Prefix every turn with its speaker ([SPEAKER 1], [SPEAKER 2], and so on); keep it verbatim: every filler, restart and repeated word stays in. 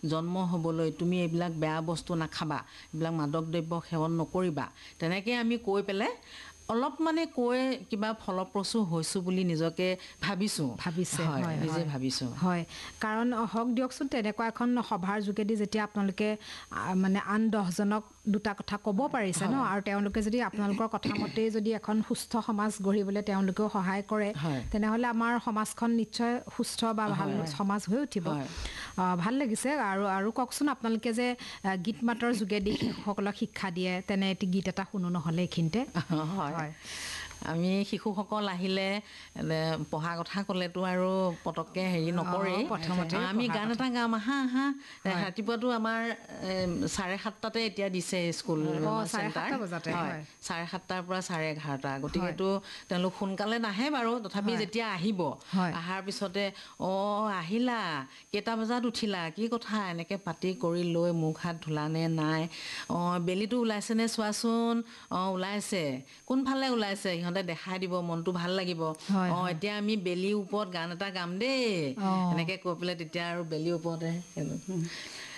[SPEAKER 1] জন্ম হ'বলৈ তুমি এইবিলাক বেয়া বস্তু নাখাবা, এইবিলাক মাদক দ্ৰব্য সেৱন নকৰিবা, তেনেকৈ আমি কৈ পেলাই অলপ মানে কৈ কিবা ফলপ্ৰসূ হৈছোঁ বুলি নিজকে ভাবিছোঁ।
[SPEAKER 2] ভাবিছে
[SPEAKER 1] হয়,
[SPEAKER 2] হয়
[SPEAKER 1] নিজে ভাবিছোঁ।
[SPEAKER 2] হয়, কাৰণ হওক দিয়কচোন, তেনেকুৱা এখন সভাৰ যোগেদি যেতিয়া আপোনালোকে মানে আন দহজনক দুটা কথা ক'ব পাৰিছে ন, আৰু তেওঁলোকে যদি আপোনালোকৰ কথামতেই যদি এখন সুস্থ সমাজ গঢ়িবলৈ তেওঁলোকেও সহায় কৰে, তেনেহ'লে আমাৰ সমাজখন নিশ্চয় সুস্থ বা ভাল সমাজ হৈ উঠিব। ভাল লাগিছে। আৰু আৰু কওকচোন, আপোনালোকে যে গীত মাতৰ যোগেদি শিশুসকলক শিক্ষা দিয়ে, তেনে এটি গীত এটা শুনো নহ'লে এইখিনিতে।
[SPEAKER 1] হয়, আমি শিশুসকল আহিলে পঢ়া কথা ক'লেতো আৰু পটককৈ হেৰি নকৰেই, প্ৰথমতে আমি গান এটা গাম, আহা আহা। ৰাতিপুৱাতো আমাৰ চাৰে সাতটাতে এতিয়া দিছে স্কুল চেণ্টাৰ, হয়, চাৰে সাতটাৰ পৰা চাৰে এঘাৰটা, গতিকেতো তেওঁলোক সোনকালে নাহে বাৰু, তথাপি যেতিয়া আহিব, অহাৰ পিছতে অঁ আহিলা, কেইটা বজাত উঠিলা, কি কথা, এনেকৈ পাতি কৰি লৈ মুখ হাত ধুলানে নাই, অঁ বেলিটো ওলাইছেনে চোৱাচোন, অঁ ওলাইছে, কোনফালে ওলাইছে, সিহঁতে দেখাই দিব, মনটো ভাল লাগিব। অঁ এতিয়া আমি বেলিৰ ওপৰত গান এটা গাম দেই, এনেকৈ কৈ পেলাই তেতিয়া আৰু বেলিৰ ওপৰতে